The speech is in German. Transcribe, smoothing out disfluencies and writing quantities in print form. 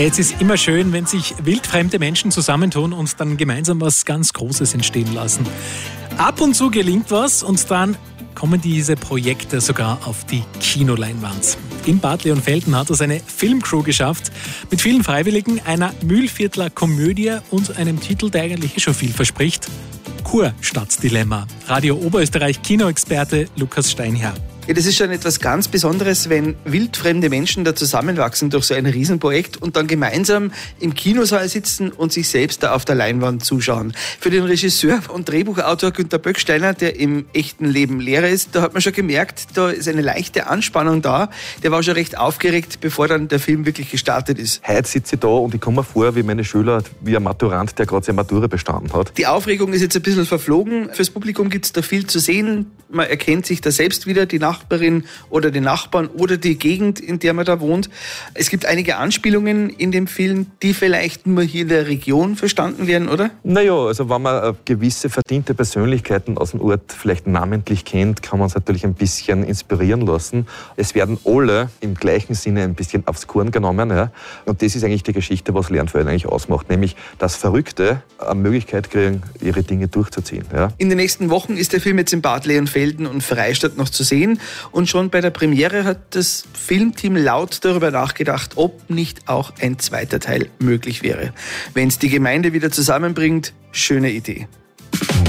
Es ist immer schön, wenn sich wildfremde Menschen zusammentun und dann gemeinsam was ganz Großes entstehen lassen. Ab und zu gelingt was und dann kommen diese Projekte sogar auf die Kinoleinwand. In Bad Leonfelden hat es eine Filmcrew geschafft, mit vielen Freiwilligen, einer Mühlviertler Komödie und einem Titel, der eigentlich schon viel verspricht. Kurstadtdilemma. Radio Oberösterreich Kinoexperte Lukas Steinherr. Ja, das ist schon etwas ganz Besonderes, wenn wildfremde Menschen da zusammenwachsen durch so ein Riesenprojekt und dann gemeinsam im Kinosaal sitzen und sich selbst da auf der Leinwand zuschauen. Für den Regisseur und Drehbuchautor Günter Böcksteiner, der im echten Leben Lehrer ist, da hat man schon gemerkt, da ist eine leichte Anspannung da. Der war schon recht aufgeregt, bevor dann der Film wirklich gestartet ist. Heute sitze ich da und ich komme mir vor wie meine Schüler, wie ein Maturant, der gerade seine Matura bestanden hat. Die Aufregung ist jetzt ein bisschen verflogen. Fürs Publikum gibt es da viel zu sehen. Man erkennt sich da selbst wieder, die Nachbarin oder den Nachbarn oder die Gegend, in der man da wohnt. Es gibt einige Anspielungen in dem Film, die vielleicht nur hier in der Region verstanden werden, oder? Naja, also wenn man gewisse verdiente Persönlichkeiten aus dem Ort vielleicht namentlich kennt, kann man es natürlich ein bisschen inspirieren lassen. Es werden alle im gleichen Sinne ein bisschen aufs Korn genommen. Ja? Und das ist eigentlich die Geschichte, was Lernfeld eigentlich ausmacht. Nämlich, dass Verrückte eine Möglichkeit kriegen, ihre Dinge durchzuziehen. Ja? In den nächsten Wochen ist der Film jetzt in Bad Leonfelden und Freistadt noch zu sehen. Und schon bei der Premiere hat das Filmteam laut darüber nachgedacht, ob nicht auch ein zweiter Teil möglich wäre. Wenn es die Gemeinde wieder zusammenbringt, schöne Idee.